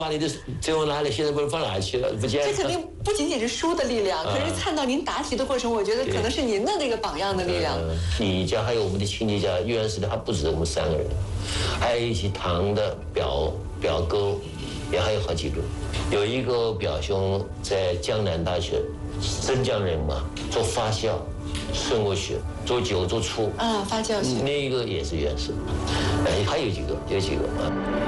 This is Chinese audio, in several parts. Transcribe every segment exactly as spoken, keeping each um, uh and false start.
把你的最后拿来，现在不知道放哪去了，不见了。 这肯定不仅仅是书的力量，可是看到您答题的过程，我觉得可能是您的那个榜样的力量。 呃、李家还有我们的亲戚家，原始的还不止我们三个人，还有一些堂的表表哥，也还有好几个。有一个表兄在江南大学，镇江人嘛，做发酵、生物学、做酒、做醋啊，发酵学。 那个也是原始，哎，还有几个，有几个啊。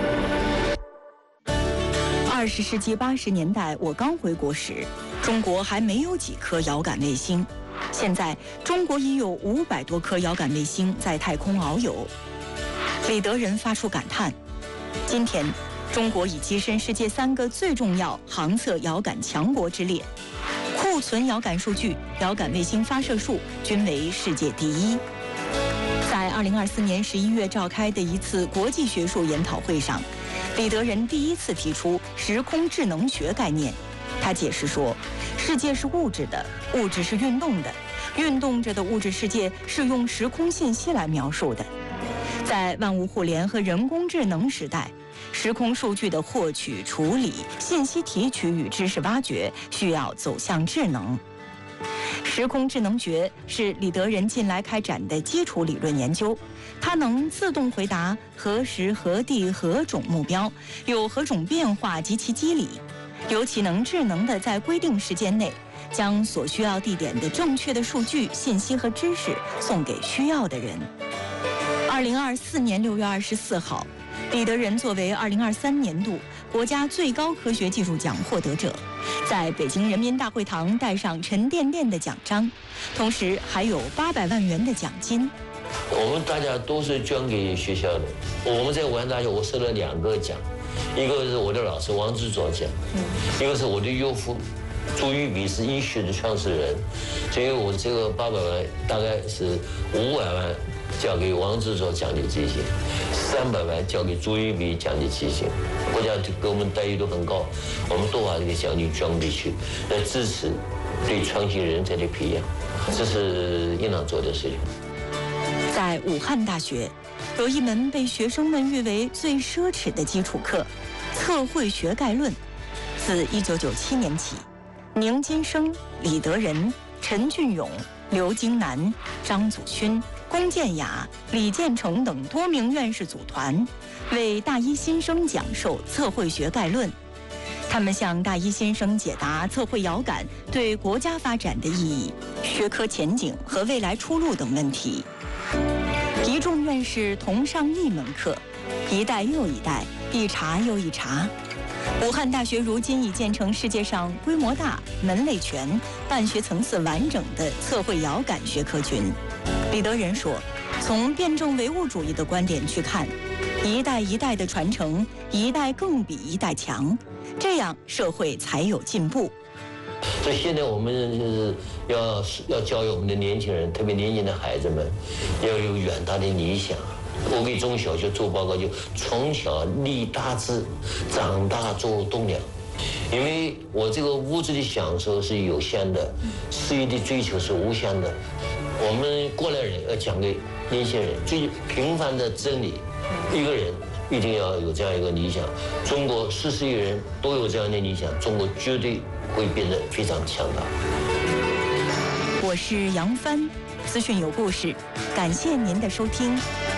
二十世纪八十年代，我刚回国时，中国还没有几颗遥感卫星。现在，中国已有五百多颗遥感卫星在太空遨游。李德仁发出感叹：今天，中国已跻身世界三个最重要航测遥感强国之列，库存遥感数据、遥感卫星发射数均为世界第一。在二零二四年十一月召开的一次国际学术研讨会上，李德仁第一次提出时空智能学概念。他解释说，世界是物质的，物质是运动的，运动着的物质世界是用时空信息来描述的。在万物互联和人工智能时代，时空数据的获取、处理、信息提取与知识挖掘需要走向智能。时空智能学是李德仁近来开展的基础理论研究，它能自动回答何时何地何种目标有何种变化及其机理，尤其能智能地在规定时间内将所需要地点的正确的数据、信息和知识送给需要的人。二零二四年六月二十四号，李德仁作为二零二三年度国家最高科学技术奖获得者，在北京人民大会堂戴上沉甸甸的奖章，同时还有八百万元的奖金。 我们大家都是捐给学校的。我们在武汉大学，我收了两个奖，一个是我的老师王之佐奖，一个是我的岳父朱玉笔是医学的创始人，所以我这个八百万大概是五百万交给王之佐奖励基金，三百万交给朱玉笔奖励基金。国家给我们待遇都很高，我们都把这个奖励捐给去，来支持对创新人才的培养，这是应当做的事情。 在武汉大学，有一门被学生们誉为最奢侈的基础课——测绘学概论。自一九九七年起，宁金生、李德仁、陈俊勇、刘京南、张祖勋、龚建雅、李建成等多名院士组团，为大一新生讲授测绘学概论。他们向大一新生解答测绘遥感对国家发展的意义、学科前景和未来出路等问题。一众院士同上一门课，一代又一代，一茬又一茬。武汉大学如今已建成世界上规模大、门类全、办学层次完整的测绘遥感学科群。李德仁说，从辩证唯物主义的观点去看，一代一代的传承，一代更比一代强，这样社会才有进步。 所以现在我们就是要要教育我们的年轻人，特别年轻的孩子们，要有远大的理想。我给中小学做报告，就从小立大志，长大做栋梁。因为我这个物质的享受是有限的，事业的追求是无限的。我们过来人要讲给年轻人最平凡的真理：一个人一定要有这样一个理想。中国四十亿人都有这样的理想，中国绝对会变得非常强大。 我是杨帆，资讯有故事，感谢您的收听。